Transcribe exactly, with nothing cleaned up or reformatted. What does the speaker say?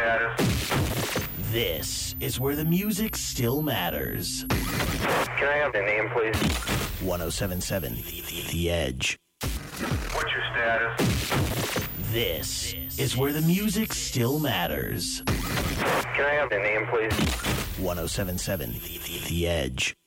status? This is where the music still matters. Can I have the name, please? ten seventy-seven The Edge. What's your status? This is where the music still matters. Can I have the name, please? ten seventy-seven The Edge.